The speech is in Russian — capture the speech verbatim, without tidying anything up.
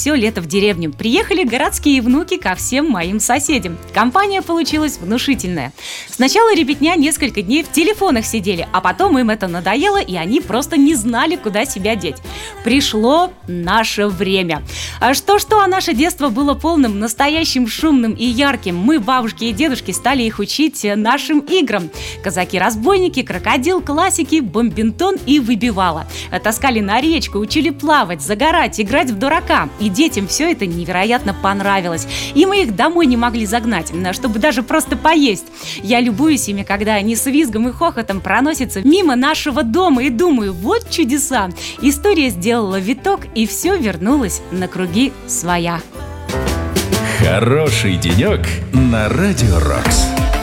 все лето в деревню. Приехали городские внуки ко всем моим соседям. Компания получилась внушительная. Сначала ребятня несколько дней в телефонах сидели, а потом им это надоело, и они просто не знали, куда себя деть. Пришло наше время. А что-что, а наше детство было полным, настоящим, шумным и ярким. Мы, бабушки и дедушки, стали их учить нашим играм. Казаки-разбойники, крокодил, классики, бомбинтон и выбивала. Таскали на речку, учили плавать, загорать, играть в дурака. И детям все это невероятно понравилось. И мы их домой не могли загнать, чтобы даже просто поесть. Я любуюсь ими, когда они с визгом и хохотом проносятся мимо нашего дома, и думаю, вот чудеса. История сделала виток, и все вернулось на круги своя. Хороший денек на Радио Рокс.